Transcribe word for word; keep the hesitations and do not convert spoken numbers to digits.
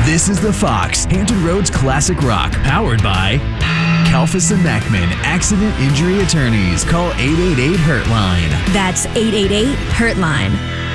This is The Fox, Hampton Roads Classic Rock, powered by Kalfas and Mackman, Accident Injury Attorneys. Call eight eight eight, hurt line. That's eight eight eight, hurt line.